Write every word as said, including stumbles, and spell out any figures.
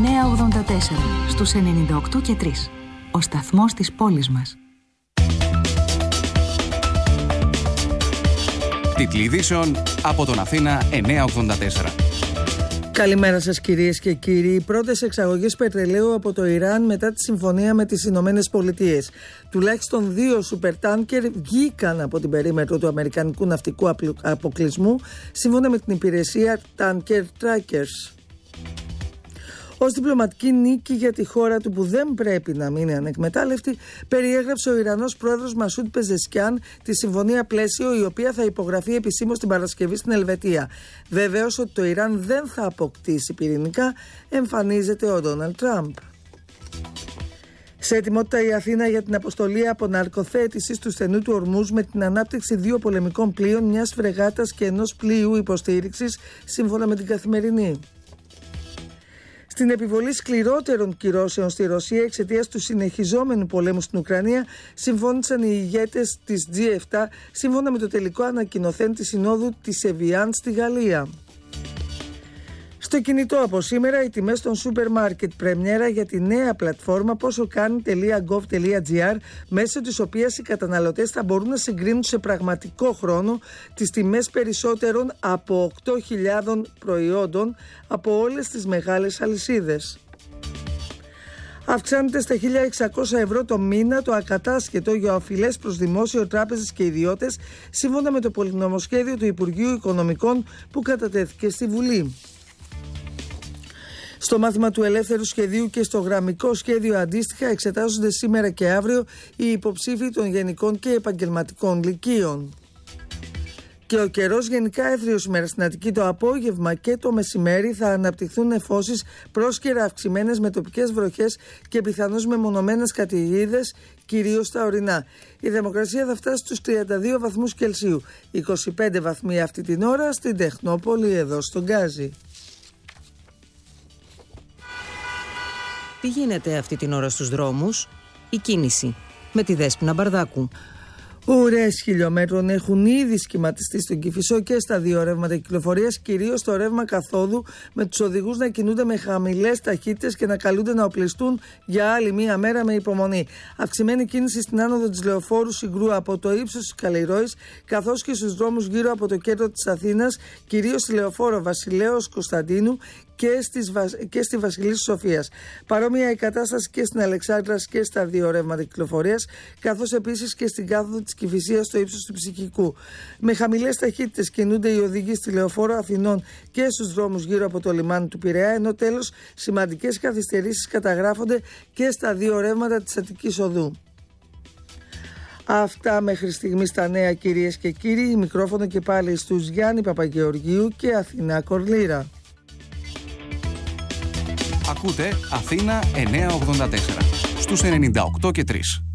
εννιακόσια ογδόντα τέσσερα στους ενενήντα οκτώ και τρία. Ο σταθμός της πόλης μας. Τίτλοι ειδήσεων από τον Αθήνα εννιακόσια ογδόντα τέσσερα. Καλημέρα σας κυρίες και κύριοι. Οι πρώτες εξαγωγές πετρελαίου από το Ιράν μετά τη συμφωνία με τις Ηνωμένες Πολιτείες. Τουλάχιστον δύο σουπερτάνκερ βγήκαν από την περίμετρο του Αμερικανικού ναυτικού αποκλεισμού, σύμφωνα με την υπηρεσία Tanker Trackers. Ως διπλωματική νίκη για τη χώρα του που δεν πρέπει να μείνει ανεκμετάλλευτη, περιέγραψε ο Ιρανός πρόεδρος Μασούντ Πεζεσκιάν τη συμφωνία πλαίσιο, η οποία θα υπογραφεί επισήμως την Παρασκευή στην Ελβετία. Βέβαιος ότι το Ιράν δεν θα αποκτήσει πυρηνικά, εμφανίζεται ο Ντόναλντ Τραμπ. Σε ετοιμότητα η Αθήνα για την αποστολή αποναρκοθέτησης του στενού του Ορμούζ με την ανάπτυξη δύο πολεμικών πλοίων, μιας φρεγάτας και ενός πλοίου υποστήριξης, σύμφωνα με την Καθημερινή. Στην επιβολή σκληρότερων κυρώσεων στη Ρωσία εξαιτίας του συνεχιζόμενου πολέμου στην Ουκρανία, συμφώνησαν οι ηγέτες της τζι επτά, σύμφωνα με το τελικό ανακοινωθέν της Συνόδου της Εβιάν στη Γαλλία. Στο κινητό από σήμερα οι τιμές των σούπερ μάρκετ πρεμιέρα για τη νέα πλατφόρμα ποσοκάνει τελεία γκοβ τελεία τζι άρ, μέσω της οποίας οι καταναλωτές θα μπορούν να συγκρίνουν σε πραγματικό χρόνο τις τιμές περισσότερων από οκτώ χιλιάδες προϊόντων από όλες τις μεγάλες αλυσίδες. Αυξάνεται στα χίλια εξακόσια ευρώ το μήνα το ακατάσχετο για οφειλές προς δημόσιο, τράπεζες και ιδιώτες, σύμφωνα με το πολυνομοσχέδιο του Υπουργείου Οικονομικών που κατατέθηκε στη Βουλή. Στο μάθημα του ελεύθερου σχεδίου και στο γραμμικό σχέδιο αντίστοιχα εξετάζονται σήμερα και αύριο οι υποψήφοι των γενικών και επαγγελματικών λυκείων. Και ο καιρός γενικά έθριος σήμερα στην Αττική. Το απόγευμα και το μεσημέρι θα αναπτυχθούν νεφώσεις πρόσκαιρα αυξημένες με τοπικές βροχές και πιθανώς μεμονωμένες καταιγίδες, κυρίως στα ορεινά. Η θερμοκρασία θα φτάσει στους τριάντα δύο βαθμούς Κελσίου, είκοσι πέντε βαθμοί αυτή την ώρα στην Τεχνόπολη, εδώ στον Γκάζι. Τι γίνεται αυτή την ώρα στους δρόμους? Η κίνηση με τη Δέσποινα Μπαρδάκου. Ουρές χιλιόμετρων έχουν ήδη σχηματιστεί στον Κηφισό και στα δύο ρεύματα κυκλοφορίας, κυρίως το ρεύμα καθόδου, με τους οδηγούς να κινούνται με χαμηλές ταχύτητες και να καλούνται να οπλιστούν για άλλη μία μέρα με υπομονή. Αυξημένη κίνηση στην άνοδο της Λεωφόρου Συγκρού από το ύψος της Καλλιρόης, καθώς και στους δρόμους γύρω από το κέντρο της Αθήνας, κυρίως στη Λεωφόρο Βασιλέως Κωνσταντίνου και, στις, και στη Βασιλής Σοφίας. Παρόμοια η κατάσταση και στην Αλεξάνδρας και στα δύο ρεύματα κυκλοφορίας, καθώς επίσης και στην κάθοδο της Κηφισίας στο ύψος του Ψυχικού. Με χαμηλές ταχύτητες κινούνται οι οδηγοί στη Λεωφόρο Αθηνών και στους δρόμους γύρω από το λιμάνι του Πειραιά, ενώ τέλος σημαντικές καθυστερήσεις καταγράφονται και στα δύο ρεύματα της Αττικής Οδού. Αυτά μέχρι στιγμή στα νέα, κυρίες και κύριοι. Μικρόφωνο και πάλι στους Γιάννη Παπαγεωργίου και Αθηνά Κορλήρα. Ακούτε Αθήνα εννιακόσια ογδόντα τέσσερα στους ενενήντα οκτώ και τρία.